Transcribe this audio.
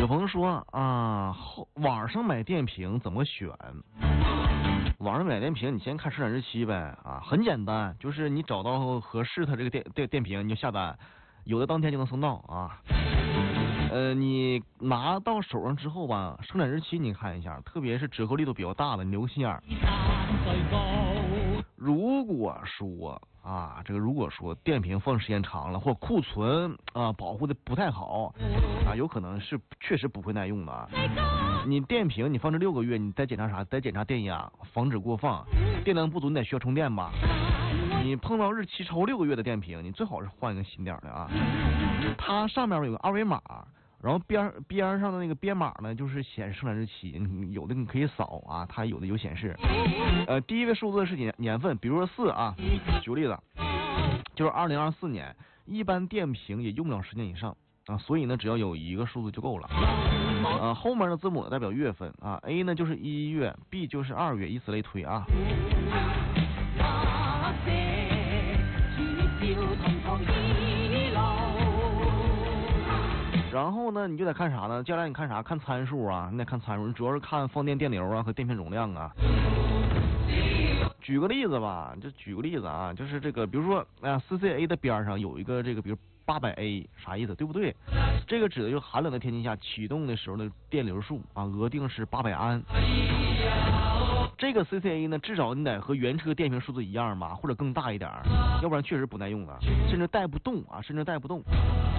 有朋友说啊，网上买电瓶怎么选？网上买电瓶，你先看生产日期呗啊，很简单，就是你找到合适的这个电瓶，你就下单，有的当天就能送到啊。你拿到手上之后吧，生产日期你看一下，特别是折扣力度比较大的，你留个心眼儿。如果说电瓶放时间长了，或库存啊保护的不太好啊，有可能是确实不会耐用的啊。你电瓶你放这6个月，你得检查啥？得检查电压，防止过放，电量不足你得需要充电吧。你碰到日期超6个月的电瓶，你最好是换一个新点的啊。它上面有个二维码，然后边上的那个编码呢，就是显示生产日期，有的你可以扫啊，它有的有显示。第一位数字是年份，比如说4啊，举个例子，就是2024年，一般电瓶也用不了10年以上啊，所以呢，只要有一个数字就够了。后面的字母代表月份啊 ，A 呢就是1月 ，B 就是2月，以此类推啊。然后呢，你就得看啥呢？将来你看啥？看参数啊，你得看参数，你主要是看放电电流啊和电片容量啊。举个例子吧，就是这个，比如说CCA 的边上有一个这个，比如800A，啥意思？对不对？这个指的就是寒冷的天气下启动的时候的电流数啊，额定是800安。这个 CCA 呢，至少你得和原车电瓶数字一样吧，或者更大一点，要不然确实不耐用了，甚至带不动啊，